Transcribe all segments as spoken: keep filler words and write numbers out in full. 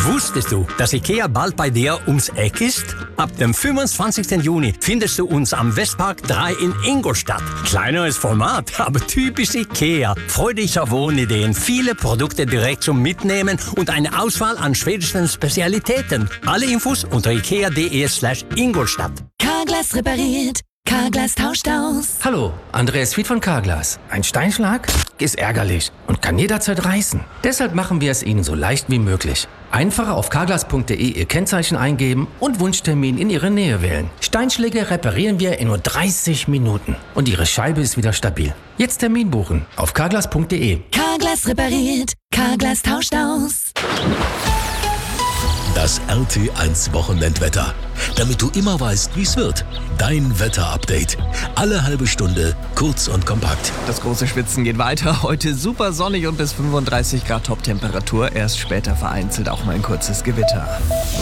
Wusstest du, dass IKEA bald bei dir ums Eck ist? Ab dem fünfundzwanzigsten Juni findest du uns am Westpark drei in Ingolstadt. Kleineres Format, aber typisch IKEA. Freudig auf Wohnideen, viele Produkte direkt zum Mitnehmen und eine Auswahl an schwedischen Spezialitäten. Alle Infos unter ikea.de slash Ingolstadt. Carglass repariert. Carglass tauscht aus. Hallo, Andreas Fied von Carglass. Ein Steinschlag ist ärgerlich und kann jederzeit reißen. Deshalb machen wir es Ihnen so leicht wie möglich. Einfach auf carglass punkt de Ihr Kennzeichen eingeben und Wunschtermin in Ihre Nähe wählen. Steinschläge reparieren wir in nur dreißig Minuten und Ihre Scheibe ist wieder stabil. Jetzt Termin buchen auf carglass punkt de. Carglass repariert. Carglass tauscht aus. Das R T eins Wochenendwetter. Damit du immer weißt, wie es wird. Dein Wetterupdate. Alle halbe Stunde, kurz und kompakt. Das große Schwitzen geht weiter. Heute super sonnig und bis fünfunddreißig Grad Top-Temperatur. Erst später vereinzelt auch mal ein kurzes Gewitter.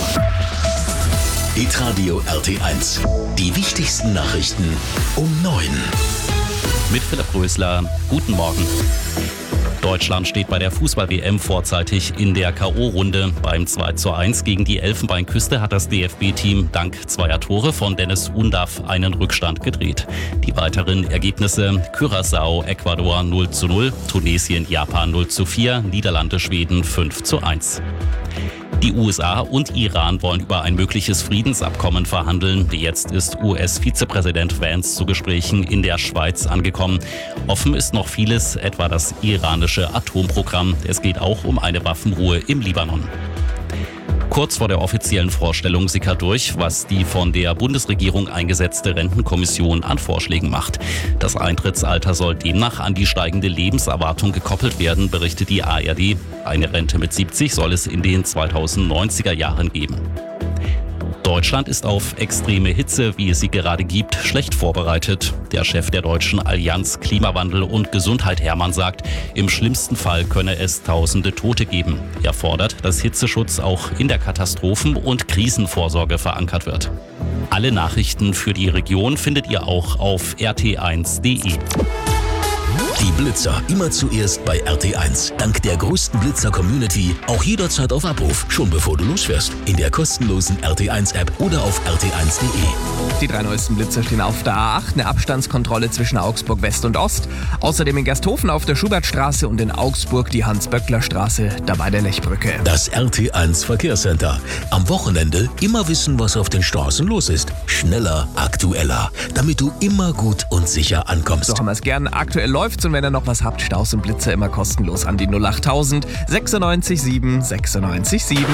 Hitradio R T eins. Die wichtigsten Nachrichten um neun. Mit Philipp Rösler. Guten Morgen. Deutschland steht bei der Fußball-W M vorzeitig in der K O-Runde. Beim zwei zu eins gegen die Elfenbeinküste hat das D F B-Team dank zweier Tore von Dennis Undaff einen Rückstand gedreht. Die weiteren Ergebnisse: Curaçao, Ecuador null zu null, Tunesien, Japan null zu vier, Niederlande, Schweden fünf zu eins. Die U S A und Iran wollen über ein mögliches Friedensabkommen verhandeln. Jetzt ist U S-Vizepräsident Vance zu Gesprächen in der Schweiz angekommen. Offen ist noch vieles, etwa das iranische Atomprogramm. Es geht auch um eine Waffenruhe im Libanon. Kurz vor der offiziellen Vorstellung sickert durch, was die von der Bundesregierung eingesetzte Rentenkommission an Vorschlägen macht. Das Eintrittsalter soll demnach an die steigende Lebenserwartung gekoppelt werden, berichtet die A R D. Eine Rente mit siebzig soll es in den zweitausendneunziger Jahren geben. Deutschland ist auf extreme Hitze, wie es sie gerade gibt, schlecht vorbereitet. Der Chef der Deutschen Allianz Klimawandel und Gesundheit Hermann sagt, im schlimmsten Fall könne es tausende Tote geben. Er fordert, dass Hitzeschutz auch in der Katastrophen- und Krisenvorsorge verankert wird. Alle Nachrichten für die Region findet ihr auch auf r t eins punkt de. Die Blitzer immer zuerst bei R T eins. Dank der größten Blitzer-Community auch jederzeit auf Abruf, schon bevor du losfährst. In der kostenlosen R T eins App oder auf r t eins punkt de. Die drei neuesten Blitzer stehen auf der A acht, eine Abstandskontrolle zwischen Augsburg West und Ost. Außerdem in Gersthofen auf der Schubertstraße und in Augsburg die Hans-Böckler-Straße, dabei der Lechbrücke. Das R T eins Verkehrscenter. Am Wochenende immer wissen, was auf den Straßen los ist. Schneller, aktueller, damit du immer gut und sicher ankommst. So haben wir es gern. Aktuell läuft's und wenn ihr noch was habt, Staus und Blitzer immer kostenlos an die null achttausend sechsundneunzig sieben sechsundneunzig sieben.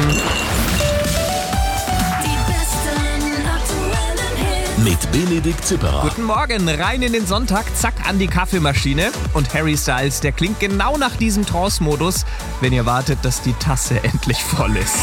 Mit Benedikt Zipperer. Guten Morgen, rein in den Sonntag, zack an die Kaffeemaschine. Und Harry Styles, der klingt genau nach diesem Trance-Modus, wenn ihr wartet, dass die Tasse endlich voll ist.